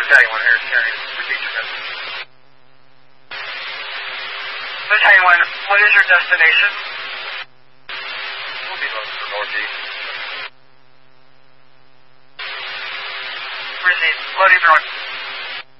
Battalion 1 here, carrying. Repeat your message. Battalion 1, what is your destination? We'll be looking for northeast. Proceed. Loading drone.